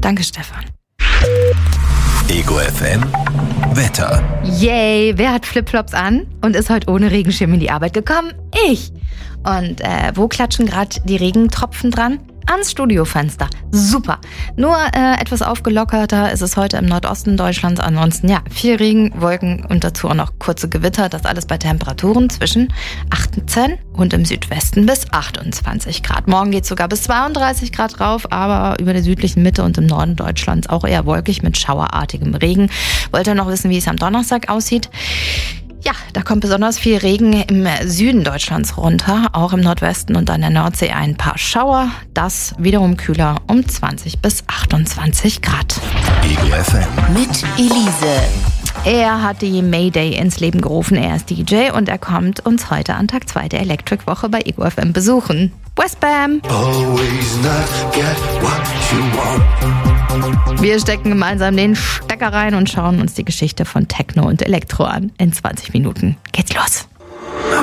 Danke, Stefan. Ego FM Wetter. Yay, wer hat Flipflops an und ist heute ohne Regenschirm in die Arbeit gekommen? Ich. Und wo klatschen gerade die Regentropfen dran? Ans Studiofenster. Super. Nur etwas aufgelockerter ist es heute im Nordosten Deutschlands. Ansonsten viel Regen, Wolken und dazu auch noch kurze Gewitter. Das alles bei Temperaturen zwischen 18 und im Südwesten bis 28 Grad. Morgen geht es sogar bis 32 Grad rauf, aber über der südlichen Mitte und im Norden Deutschlands auch eher wolkig mit schauerartigem Regen. Wollt ihr noch wissen, wie es am Donnerstag aussieht? Ja, da kommt besonders viel Regen im Süden Deutschlands runter, auch im Nordwesten und an der Nordsee ein paar Schauer. Das wiederum kühler um 20 bis 28 Grad. Ego FM Mit Elise. Er hat die Mayday ins Leben gerufen. Er ist DJ und er kommt uns heute an Tag 2 der Electric Woche bei Ego FM besuchen. Westbam! Wir stecken gemeinsam den Stecker rein und schauen uns die Geschichte von Techno und Elektro an. In 20 Minuten geht's los.